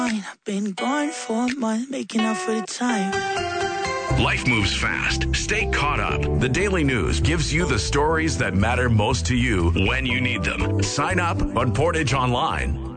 I've been gone for a month, making up for the time. Life moves fast. Stay caught up. The Daily News gives you the stories that matter most to you when you need them. Sign up on Portage Online.